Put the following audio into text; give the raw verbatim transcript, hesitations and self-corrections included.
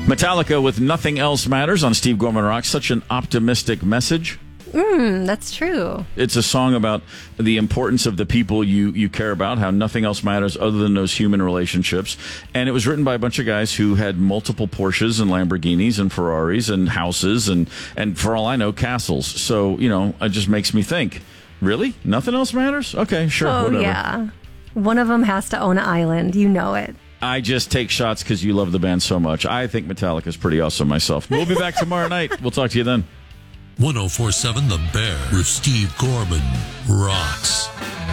Metallica with Nothing Else Matters on Steve Gorman Rocks. Such an optimistic message. Mm, that's true. It's a song about the importance of the people you, you care about, how nothing else matters other than those human relationships. And it was written by a bunch of guys who had multiple Porsches and Lamborghinis and Ferraris and houses and, and for all I know, castles. So, you know, it just makes me think, really? Nothing else matters? Okay, sure, oh, whatever. yeah. One of them has to own an island. You know it. I just take shots because you love the band so much. I think Metallica's pretty awesome myself. We'll be back tomorrow night. We'll talk to you then. one oh four point seven The Bear with Steve Gorman rocks.